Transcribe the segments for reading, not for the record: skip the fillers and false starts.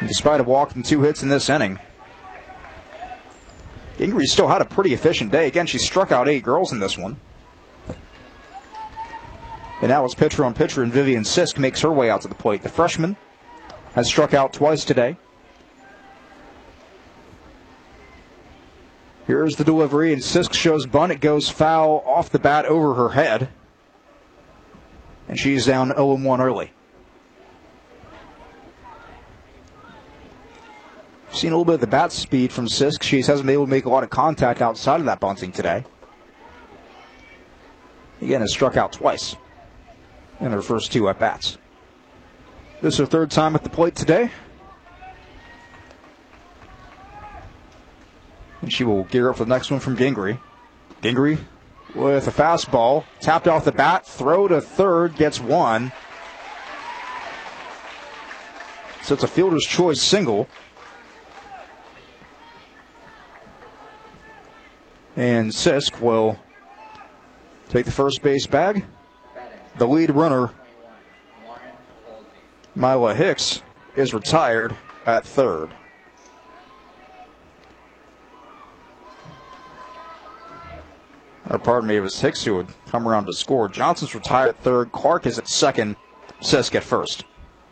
Despite a walk and 2 hits in this inning, Gingrey still had a pretty efficient day. Again, she struck out 8 girls in this one. And now it's pitcher on pitcher, and Vivian Sisk makes her way out to the plate. The freshman has struck out twice today. Here's the delivery, and Sisk shows bunt. It goes foul off the bat over her head. And she's down 0-1 early. Seen a little bit of the bat speed from Sisk. She hasn't been able to make a lot of contact outside of that bunting today. Again, has struck out twice in her first 2 at-bats. This is her 3rd time at the plate today. And she will gear up for the next one from Gingrey. Gingrey with a fastball. Tapped off the bat. Throw to third. Gets 1. So it's a fielder's choice single. And Sisk will take the first base bag. The lead runner, Mila Hicks, is retired at third. Or pardon me, it was Hicks who would come around to score. Johnson's retired at third. Clark is at second. Sisk at first.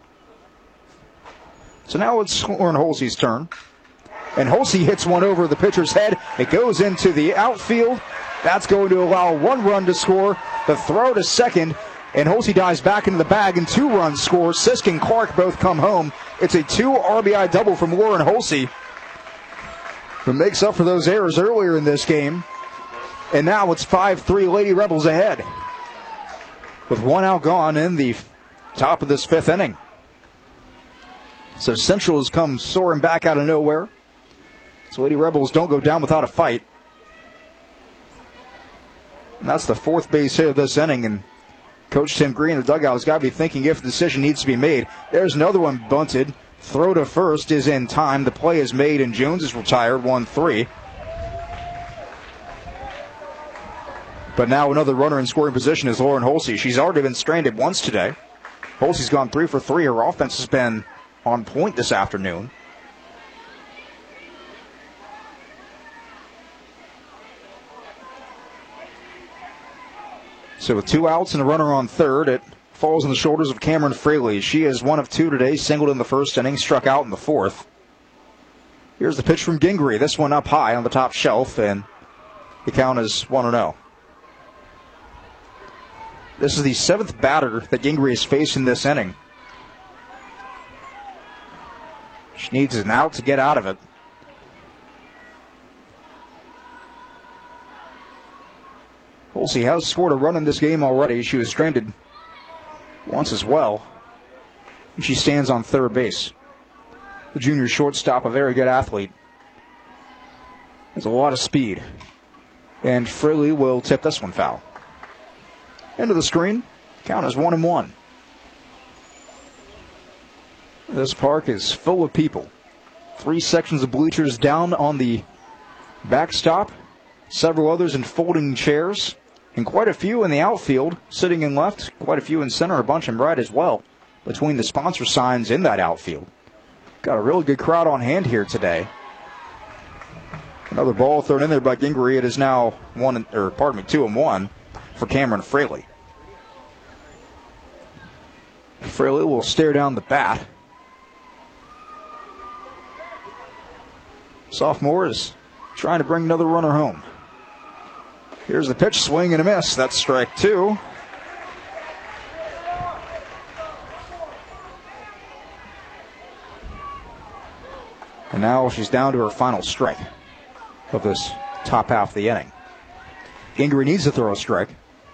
So now it's Lauren Holsey's turn. And Holsey hits one over the pitcher's head. It goes into the outfield. That's going to allow 1 run to score. The throw to second. And Holsey dives back into the bag and 2 runs score. Sisk and Clark both come home. It's a 2 RBI double from Lauren Holsey, who makes up for those errors earlier in this game. And now it's 5-3 Lady Rebels ahead, with 1 out gone in the top of this 5th inning. So Central has come soaring back out of nowhere. So Lady Rebels don't go down without a fight. And that's the 4th base hit of this inning. And Coach Tim Green in the dugout has got to be thinking if the decision needs to be made. There's another one bunted. Throw to first is in time. The play is made, and Jones is retired, 1-3. But now another runner in scoring position is Lauren Holsey. She's already been stranded once today. Holsey's gone 3 for 3. Her offense has been on point this afternoon. So with 2 outs and a runner on third, it falls on the shoulders of Cameron Fraley. She is 1 of 2 today, singled in the first inning, struck out in the 4th. Here's the pitch from Gingrey. This one up high on the top shelf, and the count is 1-0. This is the 7th batter that Gingrey has faced in this inning. She needs an out to get out of it. Holsey has scored a run in this game already. She was stranded once as well. And she stands on third base. The junior shortstop, a very good athlete. Has a lot of speed. And Fraley will tip this one foul. Into the screen. Count is 1-1. This park is full of people. 3 sections of bleachers down on the backstop. Several others in folding chairs. And quite a few in the outfield, sitting in left. Quite a few in center, a bunch in right as well, between the sponsor signs in that outfield. Got a really good crowd on hand here today. Another ball thrown in there by Gingrey. It is now 2-1 for Cameron Fraley. Fraley will stare down the bat. Sophomore is trying to bring another runner home. Here's the pitch, swing and a miss. That's strike 2. And now she's down to her final strike of this top half of the inning. Gingrey needs to throw a strike.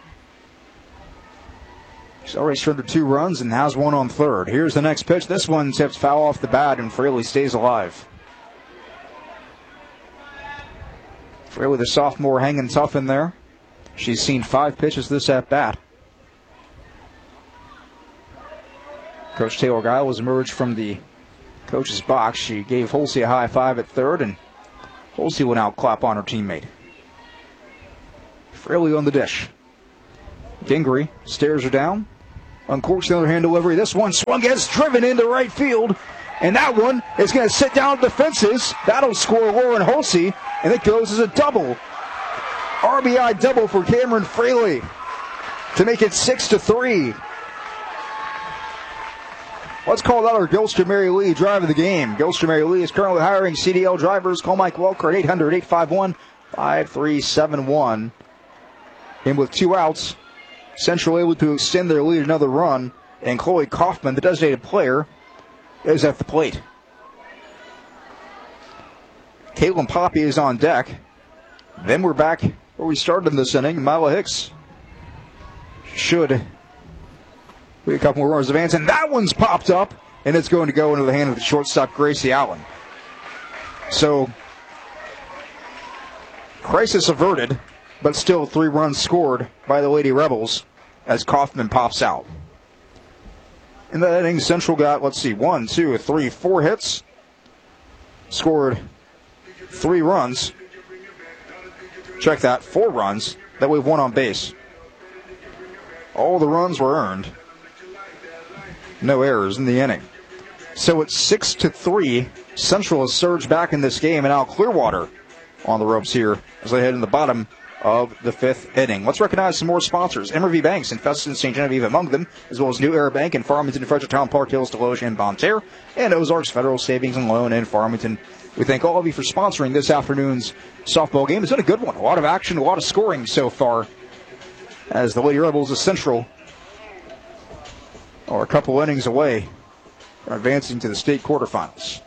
She's already surrendered 2 runs and has 1 on third. Here's the next pitch. This one tips foul off the bat, and Fraley stays alive. Fraley, the sophomore, hanging tough in there. She's seen 5 pitches this at-bat. Coach Taylor Giles emerged from the coach's box. She gave Holsey a high five at third, and Holsey will now clap on her teammate. Fraley on the dish. Gingrey stares her down. Uncorks the other hand delivery. This one swung, gets driven into right field. And that one is going to sit down the fences. That'll score Lauren Holsey, and it goes as a double. RBI double for Cameron Fraley to make it 6-3. Let's call that our Gilster Mary Lee drive of the game. Gilster Mary Lee is currently hiring CDL drivers. Call Mike Welker at 800-851-5371. And with 2 outs, Central able to extend their lead another run. And Chloe Kaufman, the designated player, is at the plate. Caitlin Poppy is on deck. Then we're back where we started in this inning. Mila Hicks should be a couple more runners advance. And that one's popped up, and it's going to go into the hand of the shortstop, Gracie Allen. So, crisis averted, but still 3 runs scored by the Lady Rebels as Kaufman pops out. In that inning, Central got, 4 hits, scored 3 runs. Check that, 4 runs. That we've won on base. All the runs were earned. No errors in the inning. So it's 6-3. Central has surged back in this game, and now Clearwater on the ropes here as they head in the bottom of the 5th inning. Let's recognize some more sponsors. MRV Banks in Festus, St. Genevieve among them, as well as New Era Bank in Farmington, Fredericktown, Park Hills, Deloge, and Bonne Terre, and Ozarks Federal Savings and Loan in Farmington. We thank all of you for sponsoring this afternoon's softball game. It's been a good one. A lot of action, a lot of scoring so far as the Lady Rebels of Central are a couple innings away from advancing to the state quarterfinals.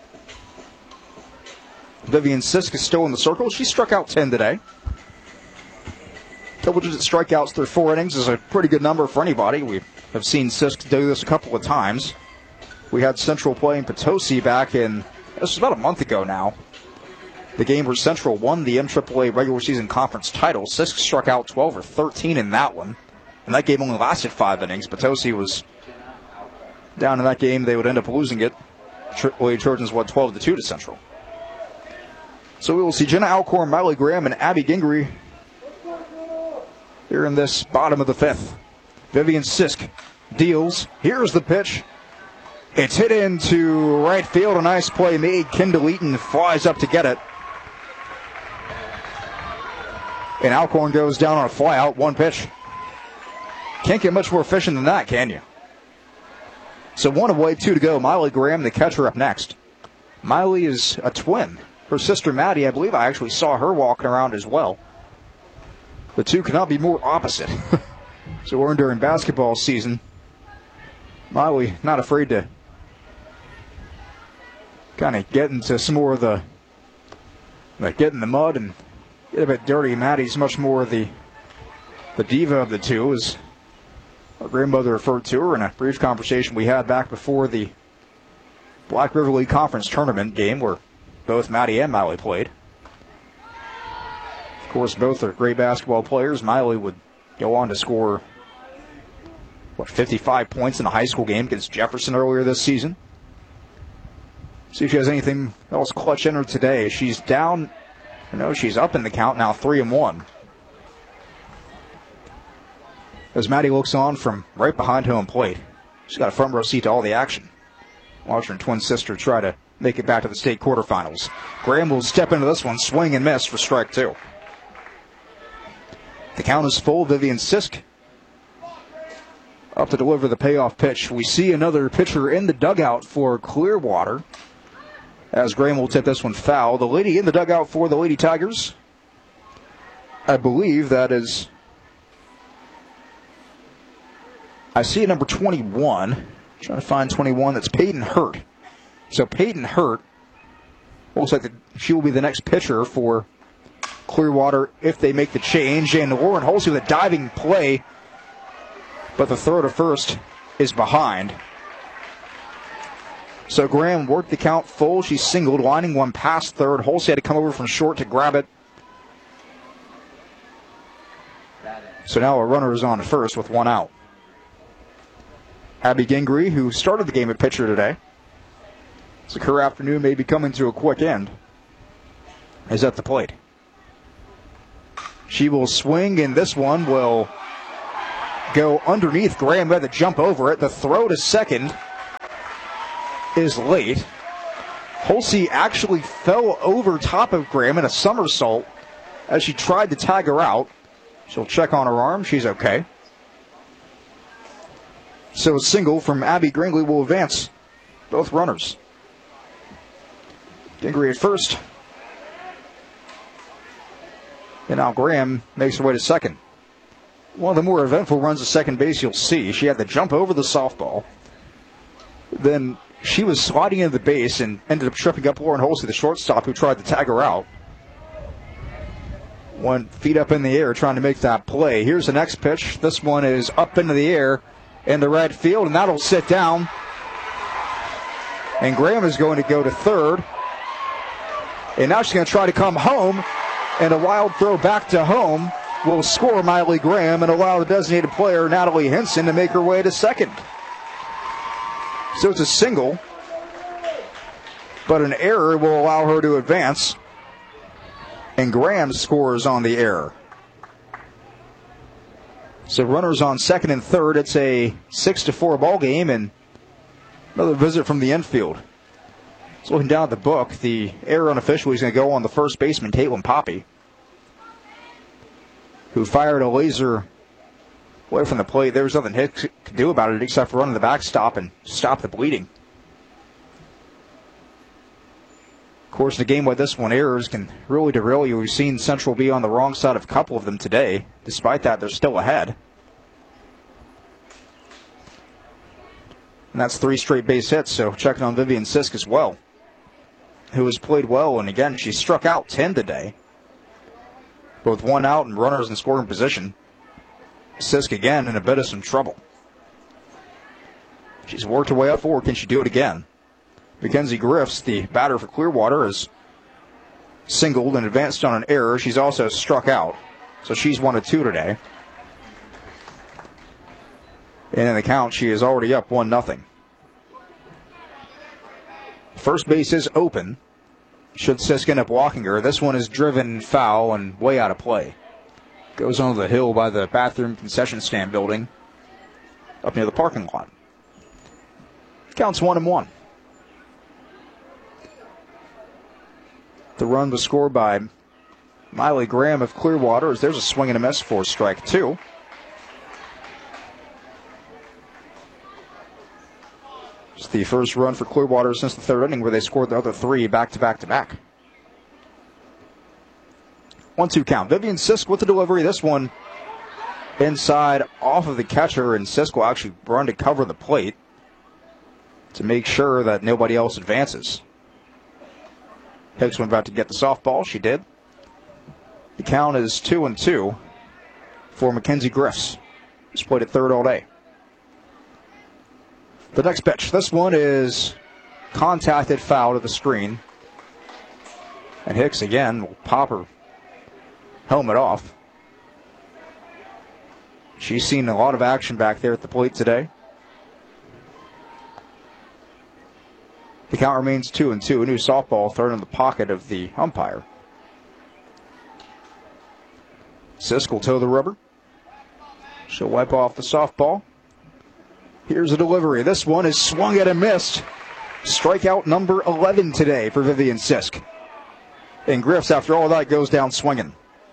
Vivian Sisk is still in the circle. She struck out 10 today. Double-digit strikeouts through 4 innings is a pretty good number for anybody. We have seen Sisk do this a couple of times. We had Central playing Potosi back in, this was about a month ago now. The game where Central won the MAAA regular season conference title. Sisk struck out 12 or 13 in that one. And that game only lasted 5 innings. Potosi was down in that game. They would end up losing it. Lady Trojans won 12-2 to Central. So we will see Jenna Alcorn, Miley Graham, and Abby Gingrey here in this bottom of the 5th. Vivian Sisk deals. Here's the pitch. It's hit into right field. A nice play made. Kendall Eaton flies up to get it. And Alcorn goes down on a fly out. 1 pitch. Can't get much more efficient than that, can you? So 1 away, 2 to go. Miley Graham, the catcher, up next. Miley is a twin. Her sister Maddie, I believe I actually saw her walking around as well. The two cannot be more opposite. So we're during basketball season. Miley not afraid to kind of get into some more of the, get in the mud and get a bit dirty. Maddie's much more the diva of the two, as our grandmother referred to her in a brief conversation we had back before the Black River League Conference tournament game where both Maddie and Miley played. Of course, both are great basketball players. Miley would go on to score, 55 points in a high school game against Jefferson earlier this season. See if she has anything else clutch in her today. She's down, she's up in the count now, 3-1. As Maddie looks on from right behind home plate. She's got a front row seat to all the action. Watching her twin sister try to make it back to the state quarterfinals. Graham will step into this one, swing and miss for strike 2. The count is full. Vivian Sisk up to deliver the payoff pitch. We see another pitcher in the dugout for Clearwater as Graham will tip this one foul. The lady in the dugout for the Lady Tigers, I believe that is, I see number 21. Trying to find 21. That's Peyton Hurt. So Peyton Hurt looks like she will be the next pitcher for Clearwater if they make the change. And Lauren Holsey with a diving play, but the throw to first is behind. So Graham worked the count full. She singled, lining one past third. Holsey had to come over from short to grab it. So now a runner is on first with 1 out. Abby Gingrey, who started the game at pitcher today, so her afternoon may be coming to a quick end, is at the plate. She will swing, and this one will go underneath. Graham had to jump over it. The throw to second is late. Holsey actually fell over top of Graham in a somersault as she tried to tag her out. She'll check on her arm. She's okay. So a single from Abby Gringley will advance both runners. Gingrey at first. And now Graham makes her way to second. One of the more eventful runs to second base you'll see. She had to jump over the softball. Then she was sliding into the base and ended up tripping up Lauren Holsey, the shortstop, who tried to tag her out. Went feet up in the air trying to make that play. Here's the next pitch. This one is up into the air in the right field, and that'll sit down. And Graham is going to go to third. And now she's going to try to come home. And a wild throw back to home will score Miley Graham and allow the designated player, Natalie Henson, to make her way to second. So it's a single, but an error will allow her to advance. And Graham scores on the error. So runners on second and third. It's a 6-4 ball game, and another visit from the infield. So looking down at the book, the error unofficially is going to go on the first baseman, Caitlin Poppy, who fired a laser away from the plate. There was nothing Hicks could do about it except for run to the backstop and stop the bleeding. Of course, in a game like this one, errors can really derail you. We've seen Central be on the wrong side of a couple of them today. Despite that, they're still ahead. And that's 3 straight base hits, so checking on Vivian Sisk as well, who has played well. And again, she struck out 10 today. Both one out and runners in scoring position. Sisk again in a bit of some trouble. She's worked her way up forward. Can she do it again? Mackenzie Griffiths, the batter for Clearwater, has singled and advanced on an error. She's also struck out. So she's 1 of 2 today. And in the count, she is already up 1-0. First base is open. Should Sisk end up walking her. This one is driven foul and way out of play. Goes onto the hill by the bathroom concession stand building up near the parking lot. Counts 1-1. The run was scored by Miley Graham of Clearwater, as there's a swing and a miss for strike 2. It's the first run for Clearwater since the third inning, where they scored the other 3 back-to-back-to-back. 1-2 count. Vivian Sisk with the delivery. This one inside off of the catcher, and Sisk will actually run to cover the plate to make sure that nobody else advances. Hicks went about to get the softball. She did. The count is 2-2 for Mackenzie Griffiths, who's played at third all day. The next pitch. This one is contacted foul to the screen. And Hicks again will pop her helmet off. She's seen a lot of action back there at the plate today. The count remains 2-2. A new softball thrown in the pocket of the umpire. Sisk will toe the rubber. She'll wipe off the softball. Here's a delivery. This one is swung at and missed. Strikeout number 11 today for Vivian Sisk. And Griffiths, after all that, goes down swinging.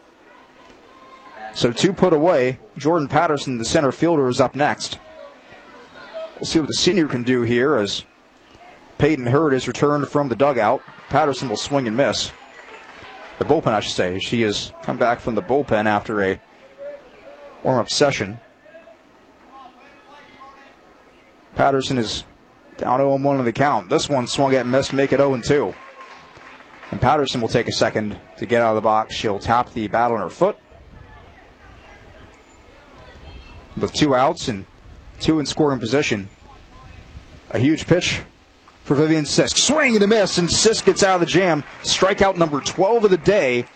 So 2 put away. Jordan Patterson, the center fielder, is up next. We'll see what the senior can do here as Peyton Hurd is returned from the dugout. Patterson will swing and miss. The bullpen, I should say. She has come back from the bullpen after a warm-up session. Patterson is down 0-1 on the count. This one swung at and missed, make it 0-2. And Patterson will take a second to get out of the box. She'll tap the bat on her foot. With 2 outs and 2 in scoring position. A huge pitch for Vivian Sisk. Swing and a miss, and Sisk gets out of the jam. Strikeout number 12 of the day.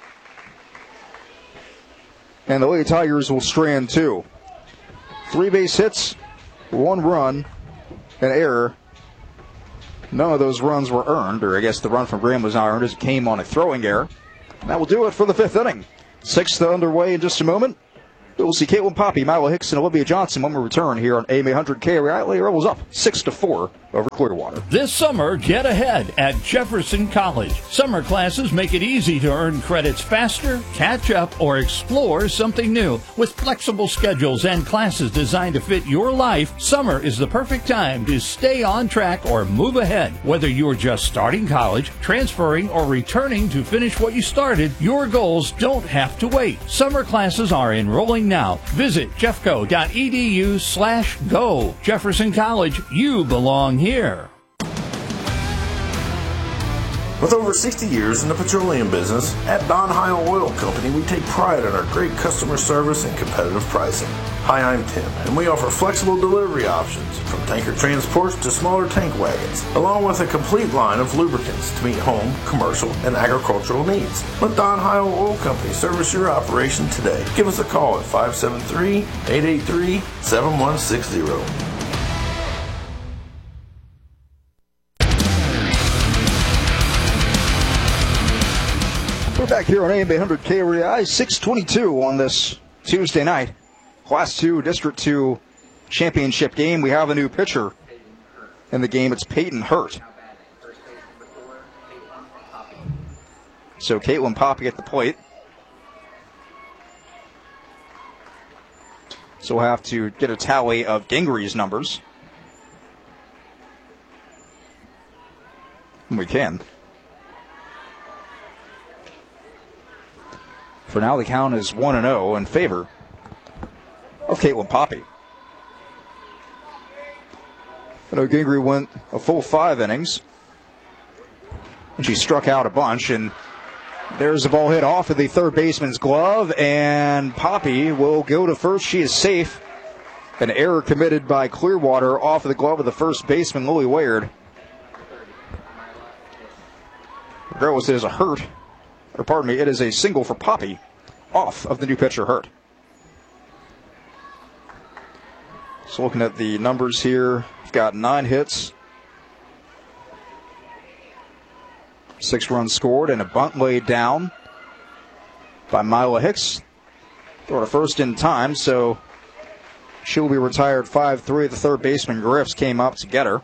And the Lady Tigers will strand 2. 3 base hits, 1 run, an error. None of those runs were earned, or I guess the run from Graham was not earned as it came on a throwing error. And that will do it for the 5th inning. 6th underway in just a moment. We'll see Caitlin Poppy, Mila Hicks, and Olivia Johnson when we return here on AM 800 KREI. Lady Rebels up 6-4 over Clearwater. This summer, get ahead at Jefferson College. Summer classes make it easy to earn credits faster, catch up, or explore something new. With flexible schedules and classes designed to fit your life, summer is the perfect time to stay on track or move ahead. Whether you're just starting college, transferring, or returning to finish what you started, your goals don't have to wait. Summer classes are enrolling now. Visit jeffco.edu/go. Jefferson College, you belong here. With over 60 years in the petroleum business, at Don Heil Oil Company, we take pride in our great customer service and competitive pricing. Hi, I'm Tim, and we offer flexible delivery options, from tanker transports to smaller tank wagons, along with a complete line of lubricants to meet home, commercial, and agricultural needs. Let Don Heil Oil Company service your operation today. Give us a call at 573-883-7160. We're back here on AM 800 KREI, 6:22 on this Tuesday night. Class 2, District 2 championship game. We have a new pitcher in the game. It's Peyton Hurt. So Caitlin Poppy at the plate. So we'll have to get a tally of Gingry's numbers. We can. For now, the count is 1-0 in favor of Caitlin Poppy. I know Gingry went a full 5 innings, and she struck out a bunch, and there's the ball hit off of the third baseman's glove, and Poppy will go to first. She is safe. An error committed by Clearwater off of the glove of the first baseman, Lily Wayard. Regardless, it is a hurt. Or pardon me, it is a single for Poppy off of the new pitcher, Hurt. So looking at the numbers here, we've got 9 hits, 6 runs scored, and a bunt laid down by Mila Hicks. Throw to first in time, so she'll be retired 5-3. The third baseman, Griffs, came up to get her.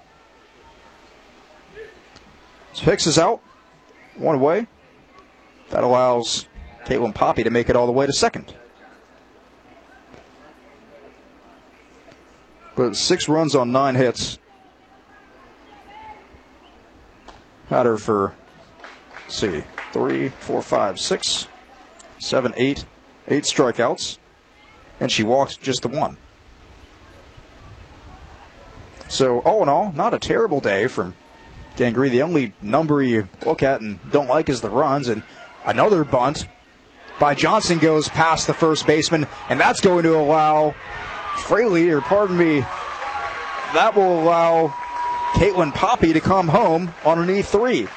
So Hicks is out, 1 away. That allows Caitlin Poppy to make it all the way to second. But 6 runs on 9 hits. Had her for, let's see, 3, 4, 5, 6, 7, 8 strikeouts. And she walked just the 1. So all in all, not a terrible day from Gingry. The only number you look at and don't like is the runs, and another bunt by Johnson goes past the first baseman, and that's going to allow that will allow Caitlin Poppy to come home on an E3.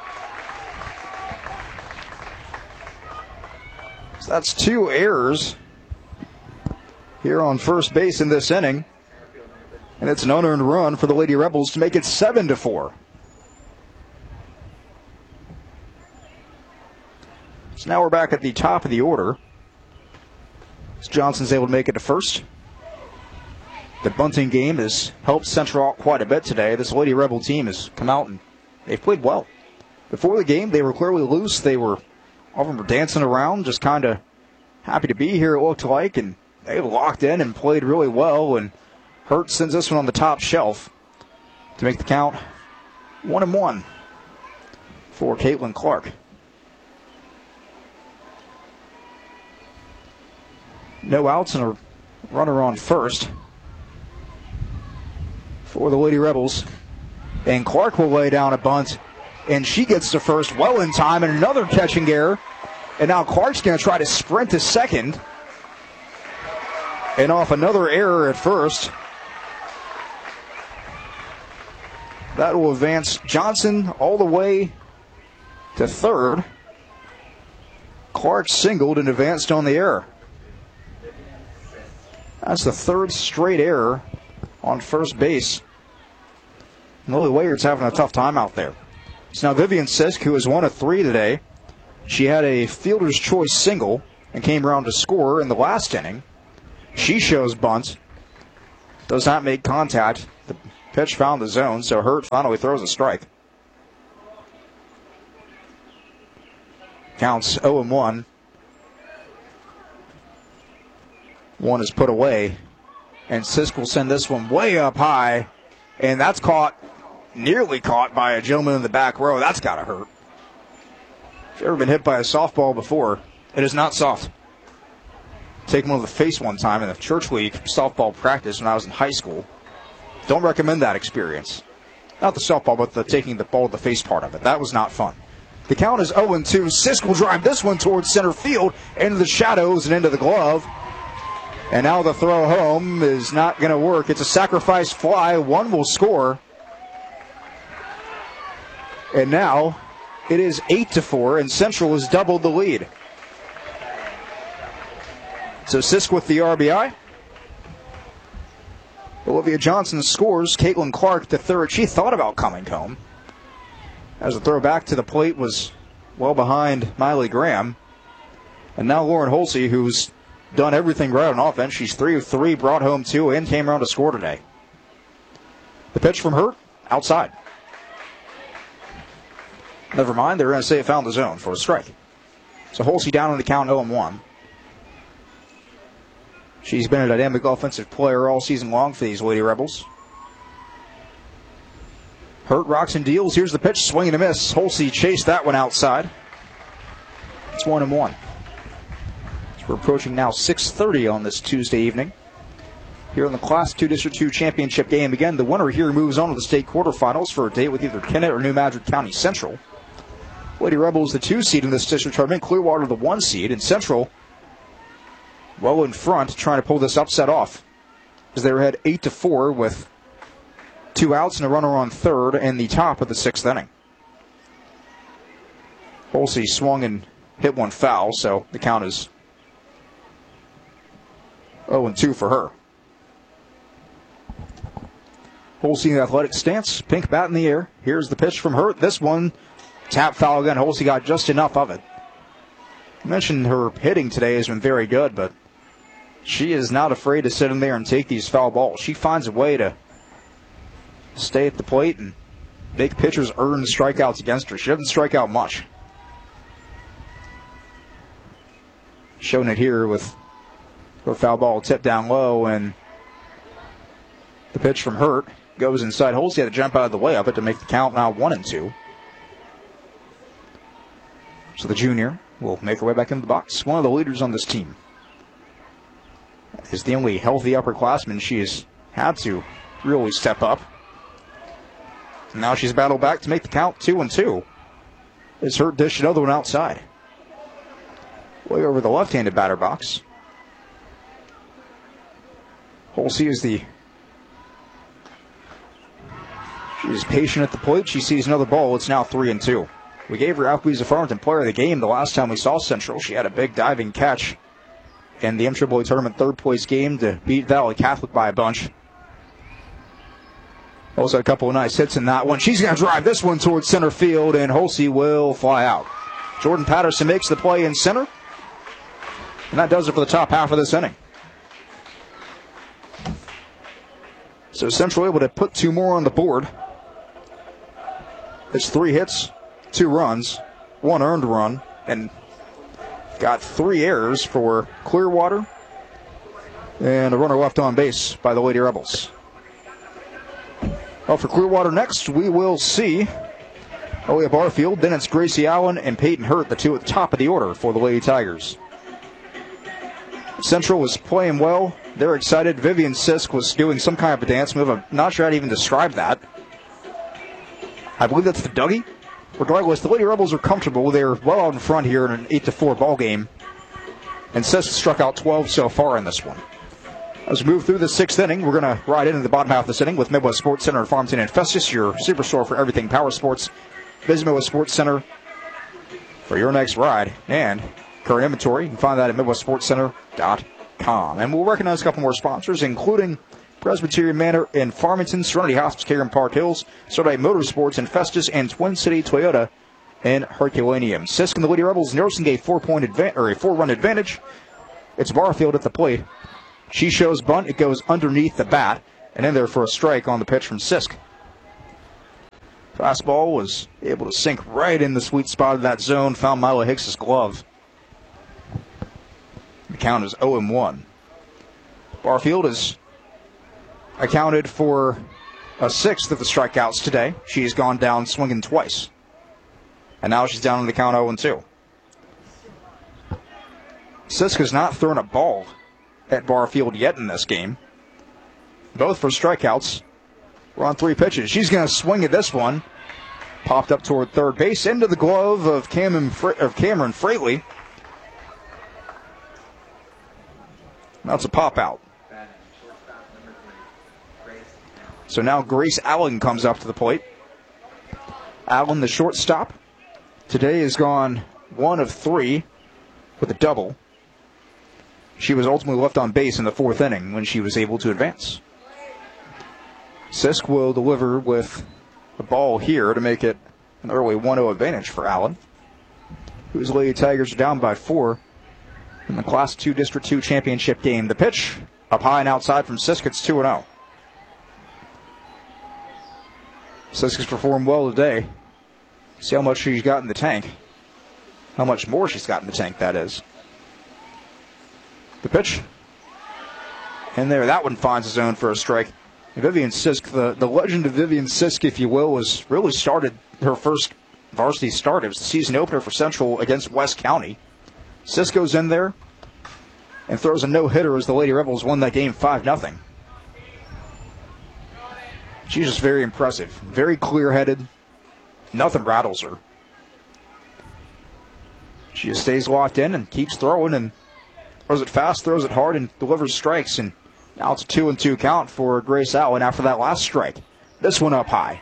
So that's 2 errors here on first base in this inning, and it's an unearned run for the Lady Rebels to make it 7-4. So now we're back at the top of the order. As Johnson's able to make it to first. The bunting game has helped Central out quite a bit today. This Lady Rebel team has come out and they've played well. Before the game, they were clearly loose. All of them were dancing around, just kind of happy to be here, it looked like, and they locked in and played really well, and Hurt sends this one on the top shelf to make the count 1-1 for Caitlin Clark. No outs and a runner on first for the Lady Rebels. And Clark will lay down a bunt, and she gets to first well in time, and another catching error. And now Clark's going to try to sprint to second. And off another error at first. That will advance Johnson all the way to third. Clark singled and advanced on the error. That's the 3rd straight error on first base. And Lily Wayard's having a tough time out there. So now Vivian Sisk, who is 1 of 3 today, she had a fielder's choice single and came around to score in the last inning. She shows bunt. Does not make contact. The pitch found the zone, so Hurt finally throws a strike. Counts 0-1. One is put away. And Sisk will send this one way up high. And that's nearly caught by a gentleman in the back row. That's got to hurt. If you've ever been hit by a softball before, it is not soft. Taken one to the face one time in the church league softball practice when I was in high school. Don't recommend that experience. Not the softball, but the taking the ball to the face part of it. That was not fun. The count is 0-2. Sisk will drive this one towards center field, into the shadows and into the glove. And now the throw home is not going to work. It's a sacrifice fly. One will score. And now it is 8-4, and Central has doubled the lead. So Sisk with the RBI. Olivia Johnson scores. Caitlin Clark to third. She thought about coming home, as the throw back to the plate was well behind Miley Graham. And now Lauren Holsey, who's done everything right on offense. She's 3 of 3, brought home 2, and came around to score today. The pitch from Hurt, outside. Never mind, they're going to say it found the zone for a strike. So Holsey down in the count 0-1. She's been a dynamic offensive player all season long for these Lady Rebels. Hurt rocks and deals. Here's the pitch, swing and a miss. Holsey chased that one outside. It's 1-1. We're approaching now 6:30 on this Tuesday evening. Here in the Class 2 District 2 Championship game. Again, the winner here moves on to the state quarterfinals for a date with either Kennett or New Madrid County Central. Lady Rebels the 2 seed in this district tournament. Clearwater the 1 seed. And Central well in front, trying to pull this upset off, as they were ahead 8-4 with 2 outs and a runner on third in the top of the 6th inning. Holsey swung and hit one foul, so the count is 0-2 for her. Holsey in the athletic stance, pink bat in the air. Here's the pitch from Hurt. This one, tap foul again. Holsey got just enough of it. I mentioned her hitting today has been very good, but she is not afraid to sit in there and take these foul balls. She finds a way to stay at the plate and make pitchers earn strikeouts against her. She doesn't strike out much. Showing it here with her foul ball tipped down low, and the pitch from Hurt goes inside. Holsey had to jump out of the way of it to make the count now 1-2. So the junior will make her way back into the box. One of the leaders on this team. Is the only healthy upperclassman she has had to really step up. And now she's battled back to make the count 2-2. As Hurt dished another one outside. Way over the left-handed batter box. Holsey is she's patient at the plate. She sees another ball. It's now 3-2. We gave her Alcatraz Farmington Player of the Game the last time we saw Central. She had a big diving catch in the MAAA Tournament third-place game to beat Valley Catholic by a bunch. Also a couple of nice hits in that one. She's going to drive this one towards center field, and Holsey will fly out. Jordan Patterson makes the play in center, and that does it for the top half of this inning. So Central able to put 2 more on the board. It's 3 hits, 2 runs, 1 earned run, and got 3 errors for Clearwater, and a runner left on base by the Lady Rebels. Well, for Clearwater next, we will see Aaliyah Barfield, then it's Gracie Allen and Peyton Hurt, the 2 at the top of the order for the Lady Tigers. Central was playing well. They're excited. Vivian Sisk was doing some kind of a dance move. I'm not sure how to even describe that. I believe that's the Dougie. Regardless, the Lady Rebels are comfortable. They're well out in front here in an 8-4 ball game. And Sisk struck out 12 so far in this one. As we move through the 6th inning, we're going to ride into the bottom half of this inning with Midwest Sports Center in Farmington and Festus, your superstore for everything power sports. Visit Midwest Sports Center for your next ride. And current inventory, you can find that at MidwestSportsCenter.com. And we'll recognize a couple more sponsors, including Presbyterian Manor in Farmington, Serenity Hospice Care in Park Hills, Saturday Motorsports in Festus, and Twin City Toyota in Herculaneum. Sisk and the Lady Rebels nursing a 4-run advantage. It's Barfield at the plate She shows bunt. It goes underneath the bat and in there for a strike on the pitch from Sisk. Fastball was able to sink right in the sweet spot of that zone, found Mila Hicks' glove. The count is 0-1. Barfield has accounted for a sixth of the strikeouts today. She's gone down swinging twice. And now she's down on the count 0-2. Sisk has not thrown a ball at Barfield yet in this game. Both for strikeouts. We're on 3 pitches. She's going to swing at this one. Popped up toward third base into the glove of Cameron Fraley. That's a pop out. So now Grace Allen comes up to the plate. Allen, the shortstop, today has gone 1 of 3 with a double. She was ultimately left on base in the 4th inning when she was able to advance. Sisk will deliver with the ball here to make it an early 1-0 advantage for Allen, whose Lady Tigers are down by 4 in the Class 2 District 2 championship game. The pitch up high and outside from Sisk. It's 2-0. Sisk has performed well today. See how much she's got in the tank. How much more she's got in the tank, that is. The pitch. And there, that one finds a zone for a strike. Vivian Sisk, the legend of Vivian Sisk, if you will, was really started her first varsity start. It was the season opener for Central against West County. Sisk goes in there and throws a no-hitter as the Lady Rebels won that game 5-0. She's just very impressive, very clear-headed. Nothing rattles her. She just stays locked in and keeps throwing and throws it fast, throws it hard, and delivers strikes. And now it's a 2-2 count for Grace Allen after that last strike. This one up high.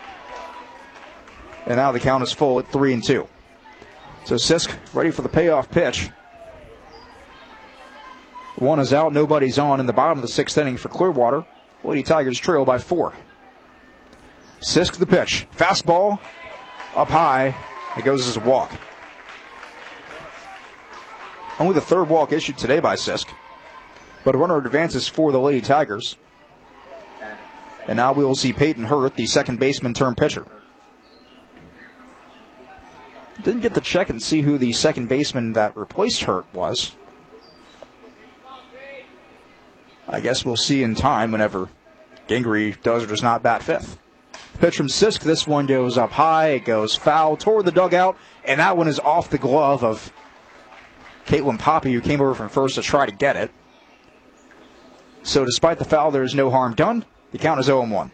And now the count is full at 3-2. So Sisk ready for the payoff pitch. One is out, nobody's on in the bottom of the 6th inning for Clearwater. Lady Tigers trail by 4. Sisk the pitch. Fastball up high. It goes as a walk. Only the 3rd walk issued today by Sisk. But a runner advances for the Lady Tigers. And now we will see Peyton Hurt, the second baseman turned pitcher. Didn't get to check and see who the second baseman that replaced Hurt was. I guess we'll see in time whenever Gingrey does or does not bat 5th. Pitch from Sisk. This one goes up high. It goes foul toward the dugout. And that one is off the glove of Caitlin Poppy, who came over from first to try to get it. So despite the foul, there is no harm done. The count is 0-1.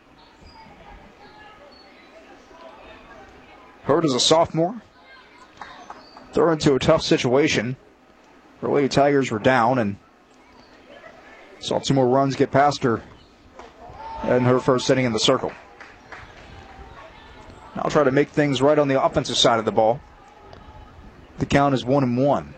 Hurt is a sophomore. Thrown into a tough situation. The Lady Tigers were down and saw 2 more runs get past her in her first inning in the circle. Now try to make things right on the offensive side of the ball. The count is 1-1.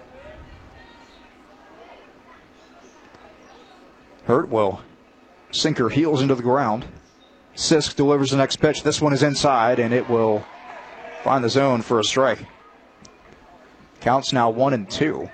Hurt will sink her heels into the ground. Sisk delivers the next pitch. This one is inside, and it will find the zone for a strike. Counts now 1-2.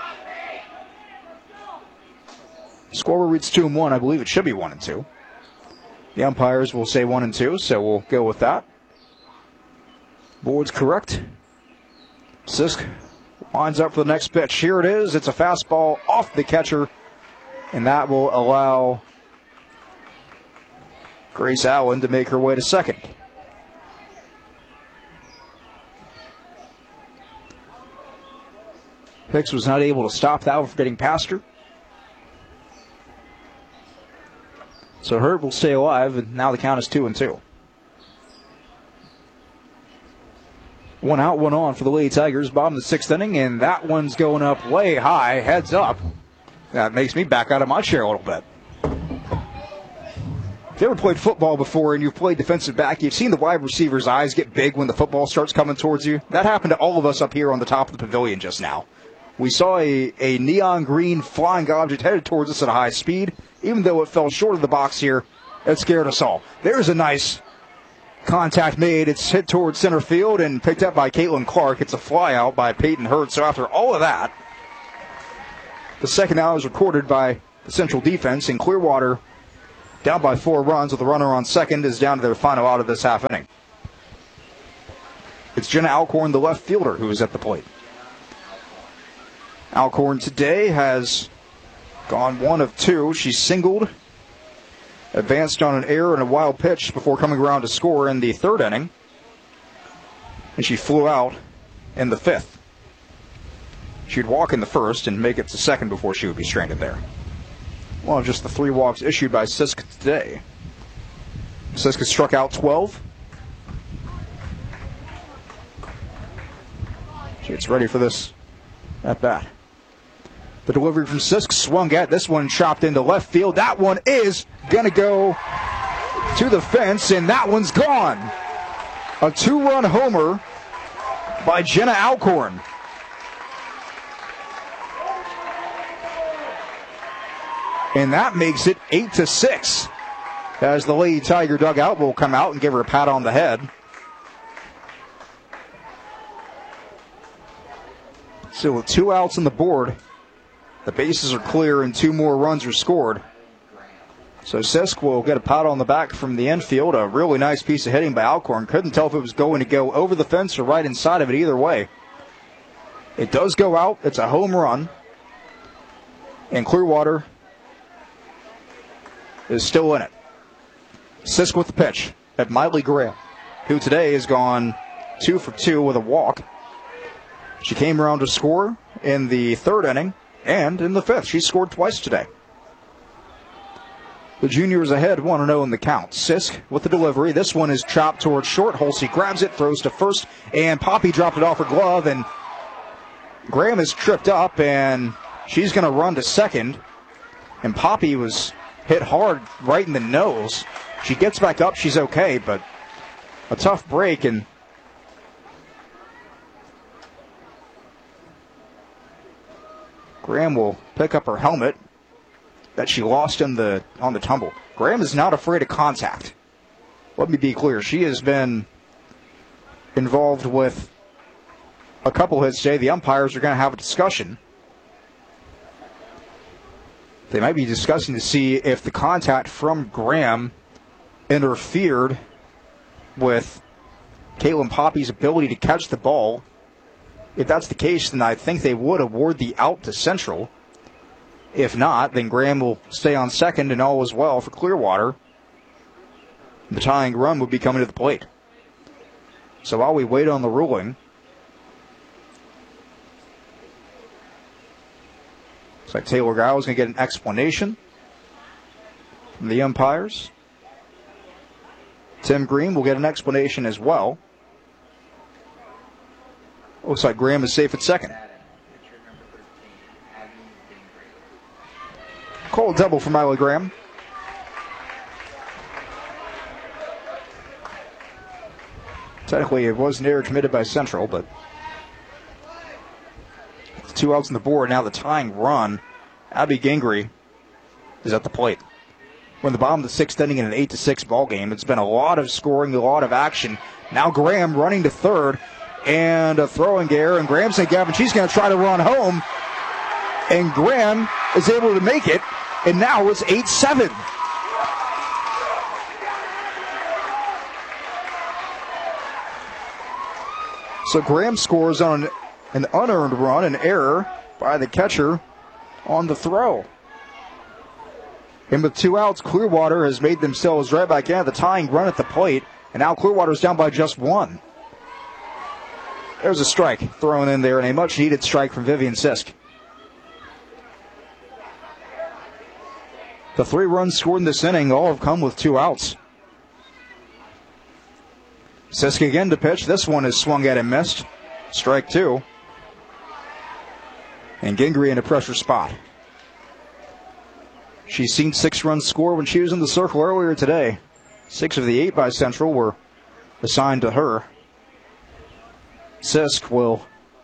Score reads 2-1. I believe it should be 1-2. The umpires will say 1-2, so we'll go with that. Board's correct. Sisk lines up for the next pitch. Here it is. It's a fastball off the catcher, and that will allow Grace Allen to make her way to second. Hicks was not able to stop that one from getting past her. So Hurt will stay alive, and now the count is 2-2. 1 out, 1 on for the Lady Tigers. Bottom of the 6th inning, and that one's going up way high, heads up. That makes me back out of my chair a little bit. If you ever played football before and you've played defensive back, you've seen the wide receiver's eyes get big when the football starts coming towards you. That happened to all of us up here on the top of the pavilion just now. We saw a neon green flying object headed towards us at a high speed. Even though it fell short of the box here, it scared us all. There's a nice contact made. It's hit towards center field and picked up by Caitlin Clark. It's a fly out by Peyton Hurt. So after all of that, the second out is recorded by the Central defense, and Clearwater, down by 4 runs with a runner on second, is down to their final out of this half inning. It's Jenna Alcorn, the left fielder, who is at the plate. Alcorn today has gone 1 of 2. She singled, advanced on an error and a wild pitch before coming around to score in the 3rd inning. And she flew out in the 5th. She'd walk in the 1st and make it to 2nd before she would be stranded there. One of just the 3 walks issued by Sisk today. Sisk has struck out 12. She gets ready for this at bat. The delivery from Sisk swung at. This one chopped into left field. That one is going to go to the fence, and that one's gone. A 2-run homer by Jenna Alcorn. And that makes it 8-6. As the Lady Tiger dugout will come out and give her a pat on the head. So with 2 outs on the board, the bases are clear and 2 more runs are scored. So Sisk will get a pat on the back from the infield. A really nice piece of hitting by Alcorn. Couldn't tell if it was going to go over the fence or right inside of it either way. It does go out. It's a home run. And Clearwater is still in it. Sisk with the pitch at Miley Graham, who today has gone 2 for 2 with a walk. She came around to score in the 3rd inning and in the 5th. She scored twice today. The junior is ahead 1-0 in the count. Sisk with the delivery. This one is chopped towards short. Holsey grabs it, throws to first, and Poppy dropped it off her glove, and Graham is tripped up, and she's going to run to second. And Poppy was hit hard right in the nose. She gets back up. She's okay, but a tough break, and Graham will pick up her helmet that she lost on the tumble. Graham is not afraid of contact. Let me be clear. She has been involved with a couple hits today. The umpires are going to have a discussion. They might be discussing to see if the contact from Graham interfered with Caitlin Poppy's ability to catch the ball. If that's the case, then I think they would award the out to Central. If not, then Graham will stay on second and all is well for Clearwater. The tying run would be coming to the plate. So while we wait on the ruling, looks like Taylor Giles is going to get an explanation from the umpires. Tim Green will get an explanation as well. Looks like Graham is safe at second. Call a double for Miley Graham. Technically, it was an error committed by Central, but 2 outs on the board. Now the tying run, Abby Gingrey, is at the plate. We're in the bottom of the 6th inning in an 8-6 ball game. It's been a lot of scoring, a lot of action. Now Graham running to third, and a throwing error, and Graham St. Gavin, she's going to try to run home, and Graham is able to make it, and now it's 8-7. So Graham scores on an unearned run, an error by the catcher on the throw. And with 2 outs, Clearwater has made themselves right back in the tying run at the plate, and now Clearwater's down by just 1. There's a strike thrown in there, and a much-needed strike from Vivian Sisk. The 3 runs scored in this inning all have come with 2 outs. Sisk again to pitch. This one is swung at and missed. Strike 2. And Gingrey in a pressure spot. She's seen 6 runs score when she was in the circle earlier today. 6 of the 8 by Central were assigned to her. Sisk will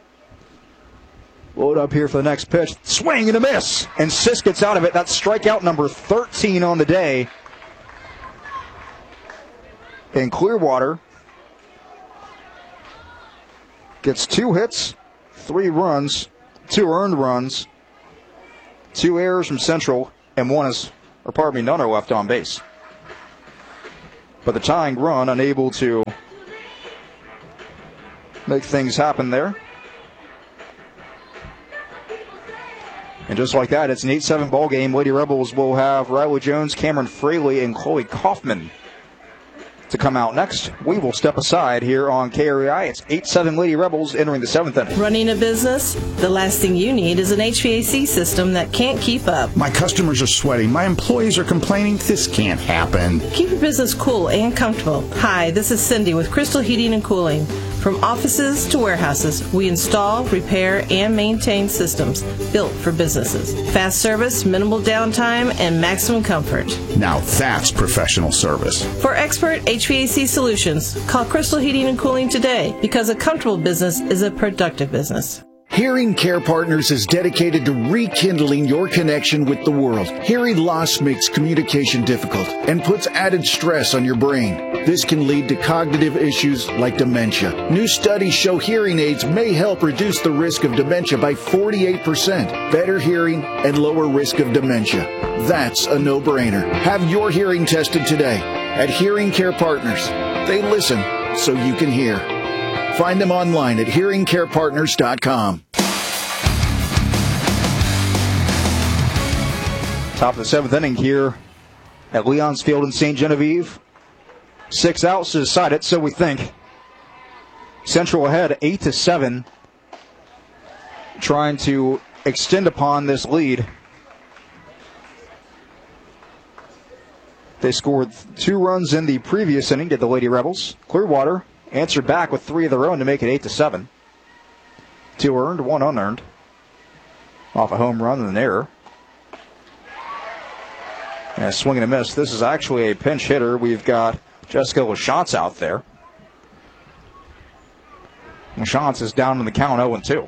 load up here for the next pitch. Swing and a miss. And Sisk gets out of it. That's strikeout number 13 on the day. And Clearwater gets 2 hits, 3 runs, 2 earned runs, 2 errors from Central, and none are left on base. But the tying run unable to make things happen there. And just like that, it's an 8-7 ball game. Lady Rebels will have Riley Jones, Cameron Fraley, and Chloe Kaufman to come out next. We will step aside here on KREI. It's 8-7 Lady Rebels entering the 7th inning. Running a business? The last thing you need is an HVAC system that can't keep up. My customers are sweating. My employees are complaining. This can't happen. Keep your business cool and comfortable. Hi, this is Cindy with Crystal Heating and Cooling. From offices to warehouses, we install, repair, and maintain systems built for businesses. Fast service, minimal downtime, and maximum comfort. Now that's professional service. For expert HVAC solutions, call Crystal Heating and Cooling today, because a comfortable business is a productive business. Hearing Care Partners is dedicated to rekindling your connection with the world. Hearing loss makes communication difficult and puts added stress on your brain. This can lead to cognitive issues like dementia. New studies show hearing aids may help reduce the risk of dementia by 48%, better hearing and lower risk of dementia. That's a no-brainer. Have your hearing tested today at Hearing Care Partners. They listen so you can hear. Find them online at hearingcarepartners.com. Top of the 7th inning here at Leon's Field in St. Genevieve. 6 outs to decide it, so we think. Central ahead 8-7, trying to extend upon this lead. They scored 2 runs in the previous inning, did the Lady Rebels. Clearwater answered back with 3 of their own to make it 8-7. 2 earned, 1 unearned. Off a home run and an error. And a swing and a miss. This is actually a pinch hitter. We've got Jessica Lachance out there. Lachance is down in the count 0-2.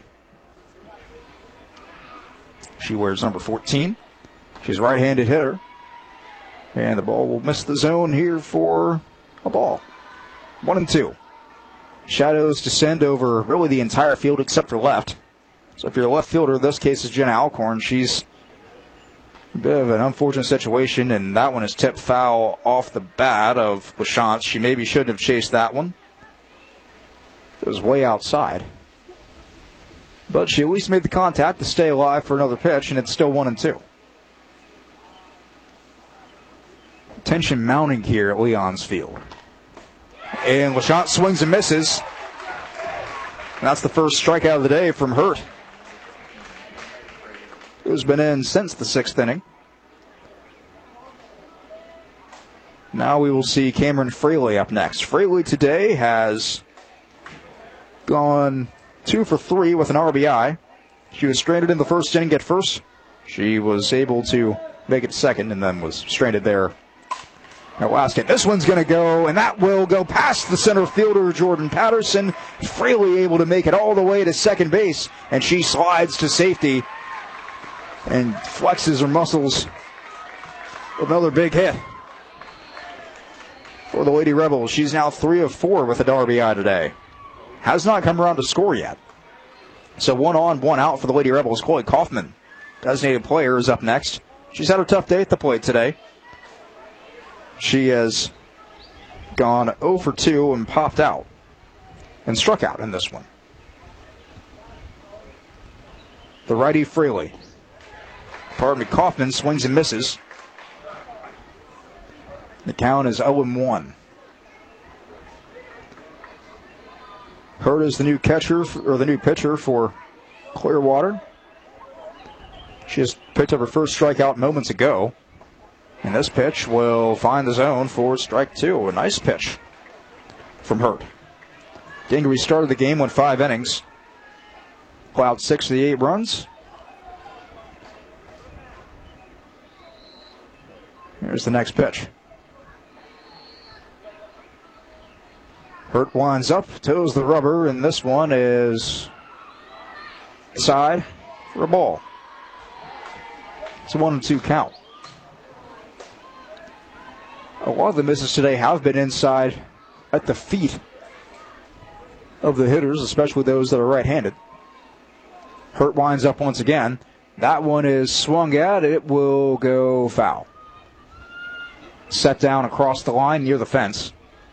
She wears number 14. She's a right-handed hitter. And the ball will miss the zone here for a ball. 1-2. Shadows descend over really the entire field except for left. So if you're a left fielder, in this case is Jenna Alcorn. She's a bit of an unfortunate situation, and that one is tipped foul off the bat of Lachance. She maybe shouldn't have chased that one. It was way outside. But she at least made the contact to stay alive for another pitch, and it's still 1-2. Tension mounting here at Leon's Field. And Lachance swings and misses. And that's the first strikeout of the day from Hurt, who's been in since the 6th inning. Now we will see Cameron Fraley up next. Fraley today has gone 2 for 3 with an RBI. She was stranded in the first inning at first. She was able to make it second and then was stranded there at last hit. This one's going to go, and that will go past the center fielder, Jordan Patterson. Fraley able to make it all the way to second base, and she slides to safety and flexes her muscles. Another big hit for the Lady Rebels. She's now 3 of 4 with an RBI today. Has not come around to score yet. So 1 on, 1 out for the Lady Rebels. Chloe Kaufman, designated player, is up next. She's had a tough day at the plate today. She has gone 0 for 2 and popped out and struck out in this one. The righty Fraley. Kaufman swings and misses. The count is 0-1. Hurt is the new catcher, or the new pitcher for Clearwater. She just picked up her first strikeout moments ago. And this pitch will find the zone for strike 2. A nice pitch from Hurt. Dingery started the game, went 5 innings. Plowed 6 of the 8 runs. Here's the next pitch. Hurt winds up, toes the rubber, and this one is inside for a ball. It's a 1-2 count. A lot of the misses today have been inside at the feet of the hitters, especially those that are right-handed. Hurt winds up once again. That one is swung at. It will go foul. Set down across the line near the fence.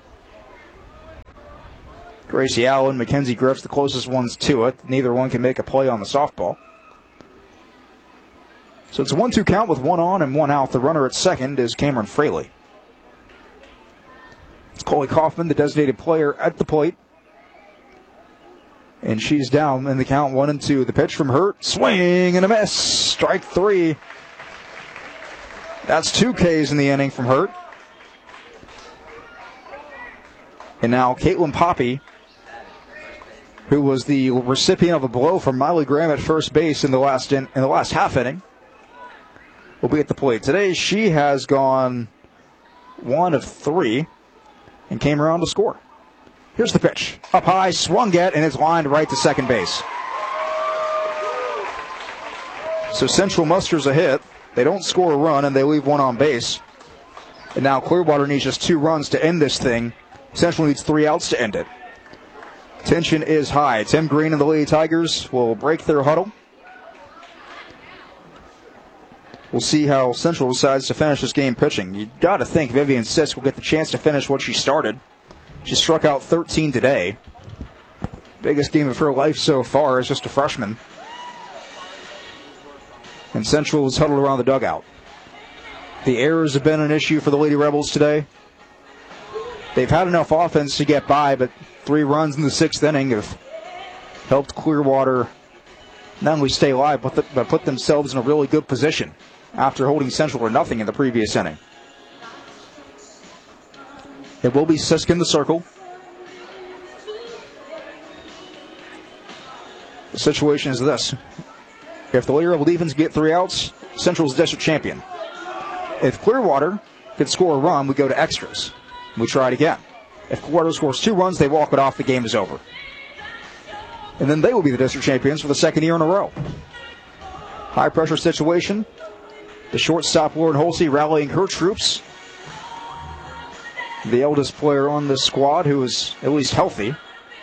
Gracie Allen, Mackenzie Griff's the closest ones to it. Neither one can make a play on the softball. So it's a 1-2 count with one on and one out. The runner at second is Cameron Fraley. It's Coley Kaufman, the designated player, at the plate. And she's down in the count 1-2. The pitch from Hurt. Swing and a miss. Strike 3. That's 2 Ks in the inning from Hurt. And now Caitlin Poppy, who was the recipient of a blow from Miley Graham at first base in the last half inning, will be at the plate. Today she has gone 1 of 3 and came around to score. Here's the pitch. Up high, swung at, and it's lined right to second base. So Central musters a hit. They don't score a run, and they leave one on base. And now Clearwater needs just 2 runs to end this thing. Central needs 3 outs to end it. Tension is high. Tim Green and the Lady Tigers will break their huddle. We'll see how Central decides to finish this game pitching. You got to think Vivian Sisk will get the chance to finish what she started. She struck out 13 today. Biggest game of her life so far as just a freshman. And Central is huddled around the dugout. The errors have been an issue for the Lady Rebels today. They've had enough offense to get by, but 3 runs in the 6th inning have helped Clearwater not only stay alive, but put themselves in a really good position after holding Central to nothing in the previous inning. It will be Sisk in the circle. The situation is this. If the Lady Rebel defense get 3 outs, Central's district champion. If Clearwater could score a run, we go to extras. We try it again. If Clearwater scores 2 runs, they walk it off, the game is over. And then they will be the district champions for the 2nd year in a row. High pressure situation. The shortstop, Lauren Holsey, rallying her troops. The eldest player on this squad who is at least healthy.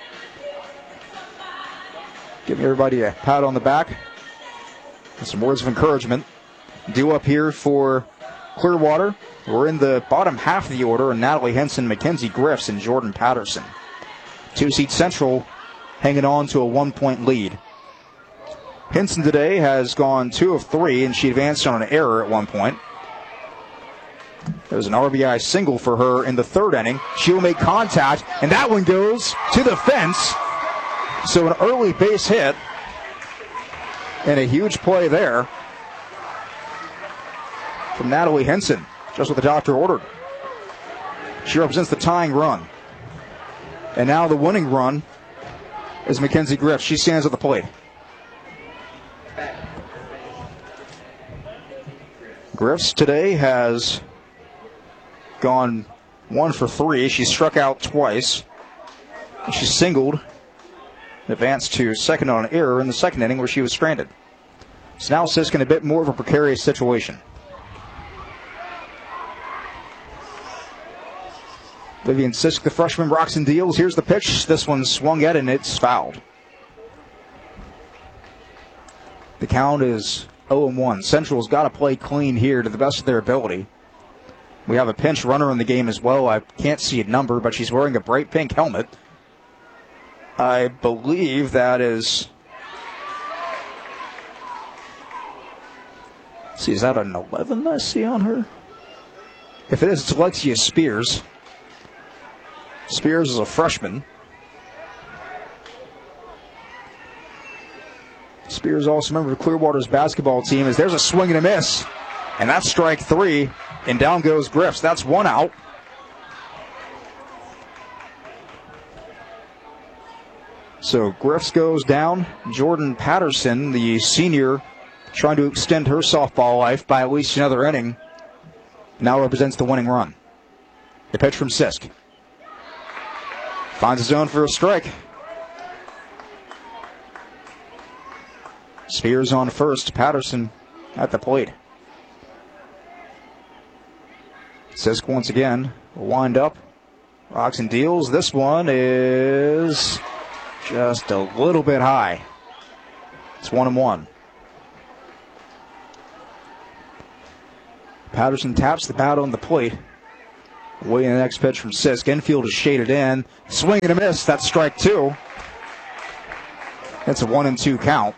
Giving everybody a pat on the back. And some words of encouragement. Due up here for Clearwater. We're in the bottom half of the order, and Natalie Henson, Mackenzie Griffs, and Jordan Patterson. 2-seed Central hanging on to a 1-point lead. Henson today has gone 2 of 3, and she advanced on an error at one point. There's an RBI single for her in the 3rd inning. She will make contact, and that one goes to the fence. So an early base hit, and a huge play there from Natalie Henson, just what the doctor ordered. She represents the tying run. And now the winning run is Mackenzie Griffs. She stands at the plate. Griffs today has gone 1 for 3. She struck out twice. She singled, advanced to second on an error in the 2nd inning where she was stranded. So now Sisk in a bit more of a precarious situation. Vivian Sisk, the freshman, rocks and deals. Here's the pitch. This one swung at and it's fouled. The count is 0-1. Central's got to play clean here to the best of their ability. We have a pinch runner in the game as well. I can't see a number, but she's wearing a bright pink helmet. I believe that is... Let's see, is that an 11 I see on her? If it is, it's Alexia Spears. Spears is a freshman. Spears also a member of Clearwater's basketball team. As there's a swing and a miss. And that's strike 3. And down goes Griffs. That's 1 out. So Griffs goes down. Jordan Patterson, the senior, trying to extend her softball life by at least another inning, now represents the winning run. The pitch from Sisk. Finds his zone for a strike. Spears on first. Patterson at the plate. Sisk once again will wind up. Rocks and deals. This one is just a little bit high. It's 1-1. Patterson taps the bat on the plate. Waiting the next pitch from Sisk. Infield is shaded in. Swing and a miss. That's strike 2. That's a 1-2 count.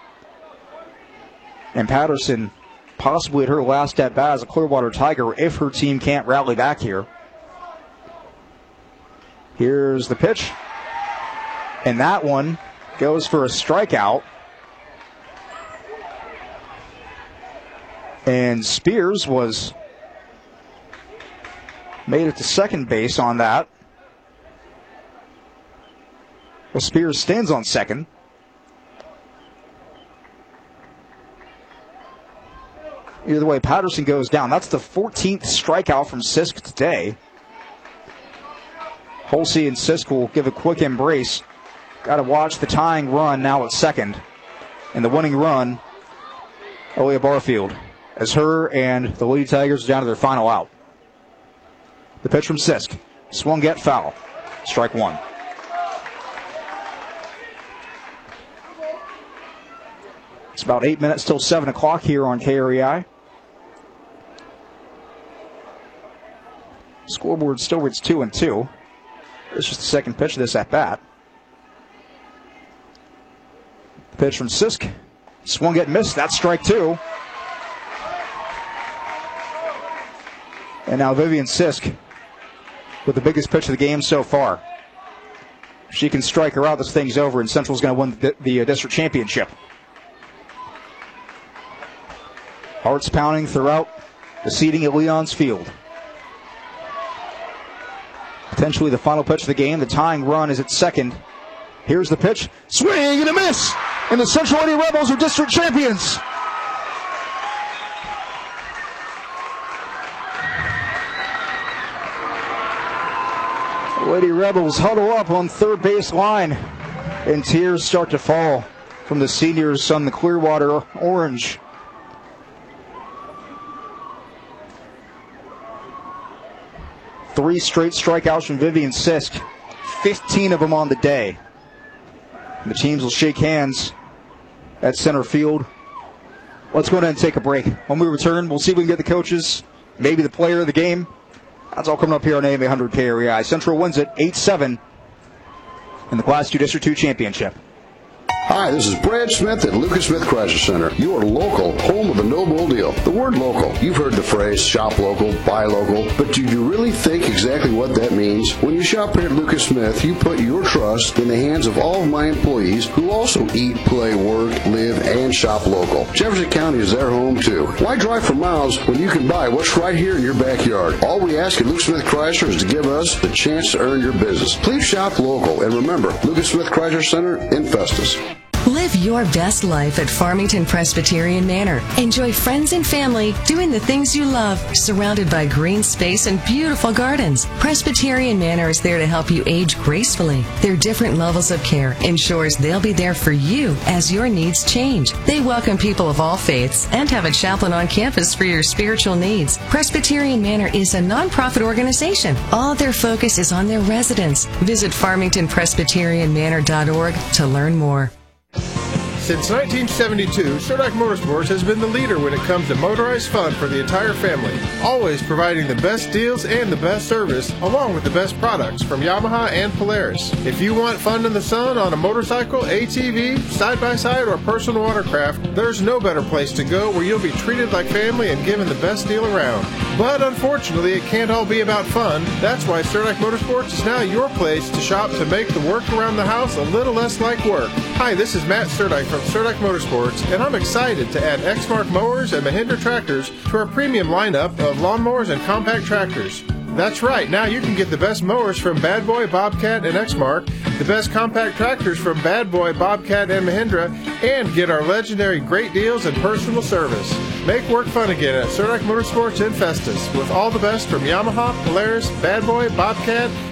And Patterson possibly at her last at bat as a Clearwater Tiger if her team can't rally back here. Here's the pitch. And that one goes for a strikeout. And Spears made it to second base on that. Well, Spears stands on second. Either way, Patterson goes down. That's the 14th strikeout from Sisk today. Holsey and Sisk will give a quick embrace. Got to watch the tying run now at second. And the winning run, Aaliyah Barfield, as her and the Lady Tigers are down to their final out. The pitch from Sisk. Swung, get foul. Strike 1. It's about 8 minutes till 7 o'clock here on KREI. Scoreboard still reads 2-2. It's just the second pitch of this at bat. The pitch from Sisk. Swung, get missed. That's strike 2. And now Vivian Sisk with the biggest pitch of the game so far. If she can strike her out, this thing's over, and Central's going to win the district championship. Hearts pounding throughout the seating at Leon's Field. Potentially the final pitch of the game. The tying run is at second. Here's the pitch. Swing and a miss! And the Central Lady Rebels are district champions. Lady Rebels huddle up on third base line, and tears start to fall from the seniors on the Clearwater Orange. Three straight strikeouts from Vivian Sisk, 15 of them on the day. And the teams will shake hands at center field. Let's go ahead and take a break. When we return, we'll see if we can get the coaches, maybe the player of the game. That's all coming up here on AM 800 KREI. Central wins it 8-7 in the Class 2 District 2 Championship. Hi, this is Brad Smith at Lucas Smith Chrysler Center, your local home of the no bull deal. The word local, you've heard the phrase shop local, buy local, but do you really think exactly what that means? When you shop here at Lucas Smith, you put your trust in the hands of all of my employees who also eat, play, work, live, and shop local. Jefferson County is their home too. Why drive for miles when you can buy what's right here in your backyard? All we ask at Lucas Smith Chrysler is to give us the chance to earn your business. Please shop local, and remember, Lucas Smith Chrysler Center in Festus. Live your best life at Farmington Presbyterian Manor. Enjoy friends and family doing the things you love, surrounded by green space and beautiful gardens. Presbyterian Manor is there to help you age gracefully. Their different levels of care ensures they'll be there for you as your needs change. They welcome people of all faiths and have a chaplain on campus for your spiritual needs. Presbyterian Manor is a nonprofit organization. All their focus is on their residents. Visit farmingtonpresbyterianmanor.org to learn more. Since 1972, Surdak Motorsports has been the leader when it comes to motorized fun for the entire family, always providing the best deals and the best service, along with the best products from Yamaha and Polaris. If you want fun in the sun on a motorcycle, ATV, side-by-side, or personal watercraft, there's no better place to go where you'll be treated like family and given the best deal around. But unfortunately, it can't all be about fun. That's why Surdak Motorsports is now your place to shop to make the work around the house a little less like work. Hi, this is Matt Surdak from Surdak Motorsports, and I'm excited to add Exmark mowers and Mahindra tractors to our premium lineup of lawnmowers and compact tractors. That's right, now you can get the best mowers from Bad Boy, Bobcat, and Exmark, the best compact tractors from Bad Boy, Bobcat, and Mahindra, and get our legendary great deals and personal service. Make work fun again at Surdak Motorsports in Festus, with all the best from Yamaha, Polaris, Bad Boy, Bobcat,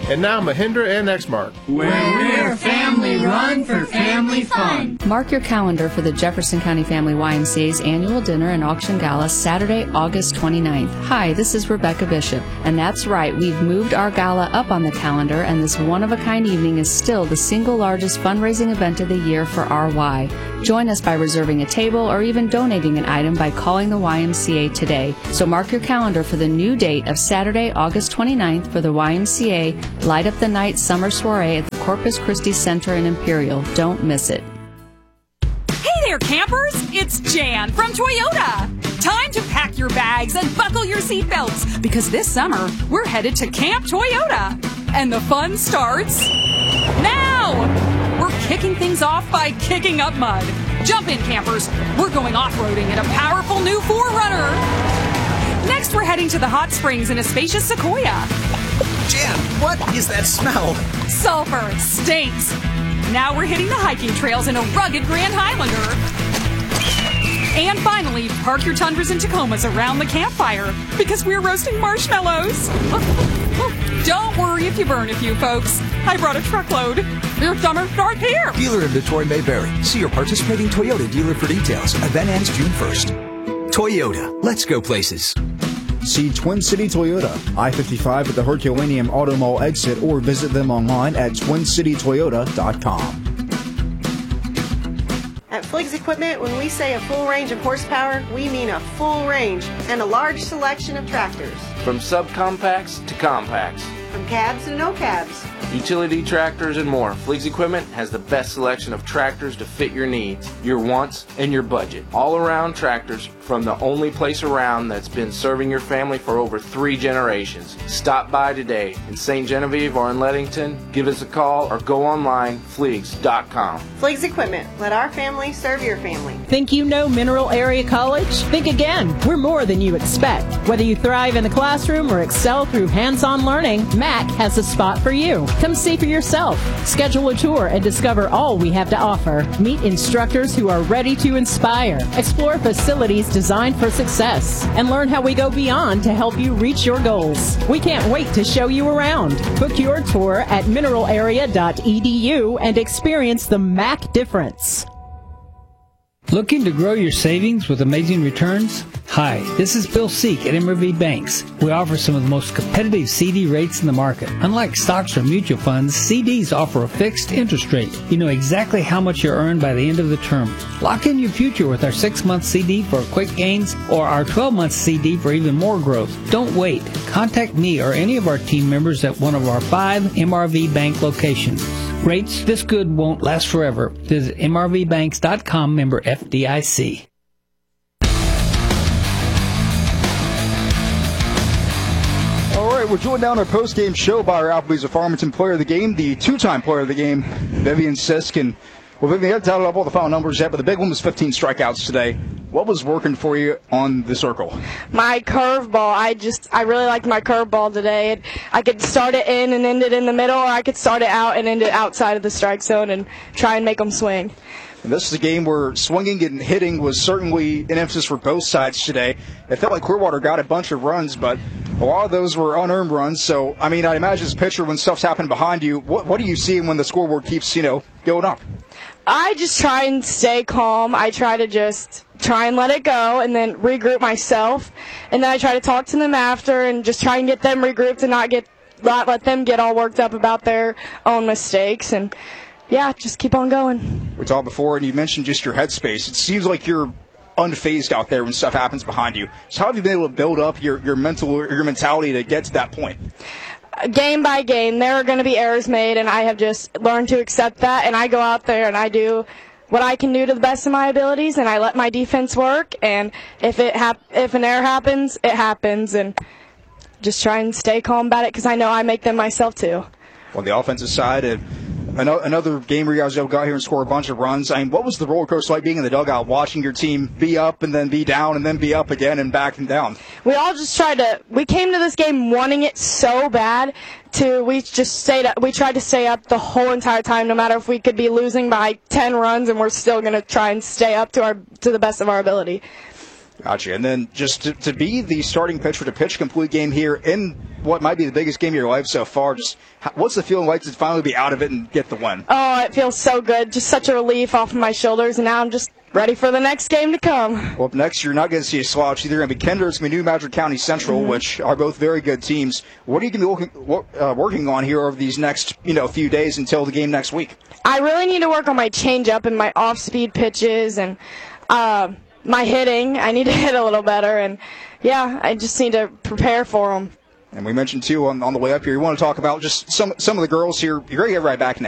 and now Mahindra and Exmark. Where we're family run for family fun. Mark your calendar for the Jefferson County Family YMCA's annual dinner and auction gala Saturday, August 29th. Hi, this is Rebecca Bishop, and that's right, we've moved our gala up on the calendar, and this one-of-a-kind evening is still the single largest fundraising event of the year for RY. Join us by reserving a table or even donating an item by calling the YMCA today. So mark your calendar for the new date of Saturday, August 29th for the YMCA Light Up the Night Summer Soiree at the Corpus Christi Center in Imperial. Don't miss it. Hey there, campers! It's Jan from Toyota! Time to pack your bags and buckle your seatbelts, because this summer, we're headed to Camp Toyota. And the fun starts now! We're kicking things off by kicking up mud. Jump in, campers. We're going off-roading in a powerful new 4Runner. Next, we're heading to the hot springs in a spacious Sequoia. Jan, what is that smell? Sulfur. It stinks. Now we're hitting the hiking trails in a rugged Grand Highlander. And finally, park your Tundras and Tacomas around the campfire, because we're roasting marshmallows. Don't worry if you burn a few, folks. I brought a truckload. Your summer starts here. Dealer in Detroit Mayberry. See your participating Toyota dealer for details. Event ends June 1st. Toyota. Let's go places. See Twin City Toyota, I-55 at the Herculaneum Auto Mall exit, or visit them online at twincitytoyota.com. At Fliggs Equipment, when we say a full range of horsepower, we mean a full range and a large selection of tractors. From subcompacts to compacts. From cabs to no cabs. Utility tractors and more. Fliggs Equipment has the best selection of tractors to fit your needs, your wants, and your budget. All-around tractors from the only place around that's been serving your family for over 3 generations. Stop by today in St. Genevieve or in Leadington. Give us a call or go online, fliggs.com. Fliggs Equipment. Let our family serve your family. Think you know Mineral Area College? Think again. We're more than you expect. Whether you thrive in the classroom or excel through hands-on learning, MAC has a spot for you. Come see for yourself. Schedule a tour and discover all we have to offer. Meet instructors who are ready to inspire. Explore facilities designed for success. And learn how we go beyond to help you reach your goals. We can't wait to show you around. Book your tour at mineralarea.edu and experience the MAC difference. Looking to grow your savings with amazing returns? Hi, this is Bill Seek at MRV Banks. We offer some of the most competitive CD rates in the market. Unlike stocks or mutual funds, CDs offer a fixed interest rate. You know exactly how much you earn by the end of the term. Lock in your future with our 6-month CD for quick gains or our 12-month CD for even more growth. Don't wait. Contact me or any of our team members at one of our 5 MRV Bank locations. Rates this good won't last forever. Visit mrvbanks.com, member FDIC. All right, we're joined down our post-game show by our Applebee's of Farmington player of the game, the 2-time player of the game, Vivian Sisk. And well, Vivian, you haven't tallied up all the final numbers yet, but the big one was 15 strikeouts today. What was working for you on the circle? My curveball. I really liked my curveball today. I could start it in and end it in the middle, or I could start it out and end it outside of the strike zone and try and make them swing. And this is a game where swinging and hitting was certainly an emphasis for both sides today. It felt like Clearwater got a bunch of runs, but a lot of those were unearned runs. So, I mean, I imagine as a pitcher, when stuff's happening behind you, what do you see when the scoreboard keeps, going up? I just try and stay calm. I try to just try and let it go and then regroup myself. And then I try to talk to them after and just try and get them regrouped and not let them get all worked up about their own mistakes. And, yeah, just keep on going. We talked before, and you mentioned just your headspace. It seems like you're unfazed out there when stuff happens behind you. So how have you been able to build up your mentality to get to that point? Game by game, there are going to be errors made, and I have just learned to accept that, and I go out there and I do what I can do to the best of my abilities, and I let my defense work, and if an error happens, it happens, and just try and stay calm about it because I know I make them myself too. On the offensive side, another game where you guys got here and score a bunch of runs. I mean, what was the roller coaster like being in the dugout, watching your team be up and then be down and then be up again and back and down? We all just we came to this game wanting it so bad. We tried to stay up the whole entire time, no matter if we could be losing by 10 runs, and we're still going to try and stay up to the best of our ability. Gotcha. And then just to be the starting pitcher to pitch a complete game here in what might be the biggest game of your life so far, just what's the feeling like to finally be out of it and get the win? Oh, it feels so good. Just such a relief off of my shoulders, and now I'm just ready for the next game to come. Well, up next, you're not going to see a slouch. Either going to be Kinder, it's going to be New Madrid County Central, which are both very good teams. What are you going to be working on here over these next few days until the game next week? I really need to work on my changeup and my off-speed pitches and my hitting. I need to hit a little better, and I just need to prepare for them. And we mentioned, too, on the way up here, you want to talk about just some of the girls here. You're going to get right back now.